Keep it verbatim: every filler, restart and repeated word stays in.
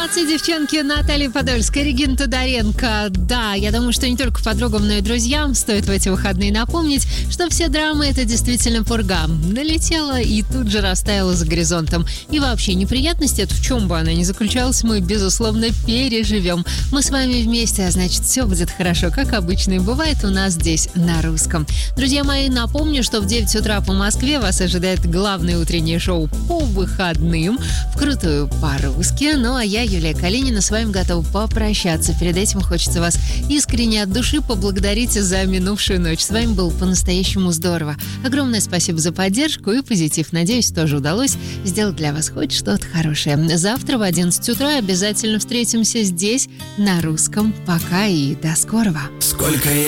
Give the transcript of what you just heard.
Молодцы, девчонки, Наталья Подольская, Регина Тодоренко. Да, я думаю, что не только подругам, но и друзьям стоит в эти выходные напомнить, что все драмы — это действительно пурга. Налетела и тут же растаяла за горизонтом. И вообще, неприятность эту, в чем бы она ни заключалась, мы, безусловно, переживем. Мы с вами вместе, а значит, все будет хорошо, как обычно и бывает у нас здесь на русском. Друзья мои, напомню, что в девять утра по Москве вас ожидает главное утреннее шоу по выходным, вкрутую по-русски. Ну, а я, Юлия Калинина, с вами готова попрощаться. Перед этим хочется вас искренне от души поблагодарить за минувшую ночь. С вами было по-настоящему здорово. Огромное спасибо за поддержку и позитив. Надеюсь, тоже удалось сделать для вас хоть что-то хорошее. Завтра в одиннадцать утра обязательно встретимся здесь, на русском. Пока и до скорого. Сколько